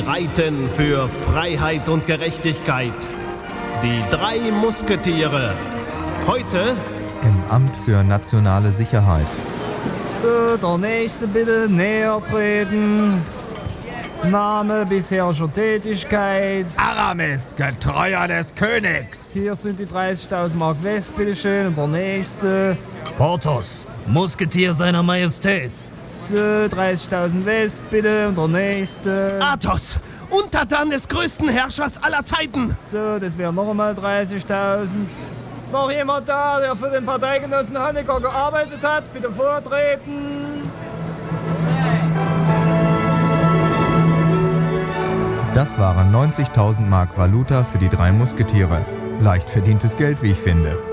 streiten für Freiheit und Gerechtigkeit. Die 3 Musketiere. Heute im Amt für nationale Sicherheit. So, der nächste bitte näher treten. Name, bisherige Tätigkeit. Aramis, Getreuer des Königs. Hier sind die 30.000 Mark West, bitteschön. Und der nächste. Porthos, Musketier seiner Majestät. So, 30.000 West, bitte. Und der nächste. Athos, Untertan des größten Herrschers aller Zeiten. So, das wären noch einmal 30.000. Ist noch jemand da, der für den Parteigenossen Honecker gearbeitet hat? Bitte vortreten. Das waren 90.000 Mark Valuta für die 3 Musketiere. Leicht verdientes Geld, wie ich finde.